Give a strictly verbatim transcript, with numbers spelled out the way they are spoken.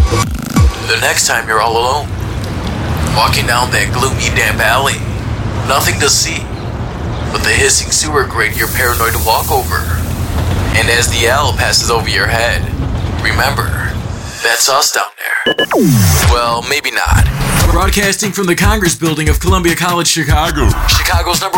The next time you're all alone, walking down that gloomy, damp alley, nothing to see but the hissing sewer grate you're paranoid to walk over. And as the owl passes over your head, remember, that's us down there. Well, maybe not. Broadcasting from the Congress Building of Columbia College, Chicago, Chicago's number